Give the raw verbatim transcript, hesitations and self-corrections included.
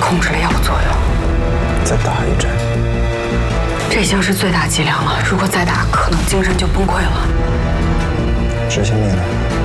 控制了药物作用。 再打一针。 这已经是最大剂量了，如果再打，可能精神就崩溃了。 执行命令。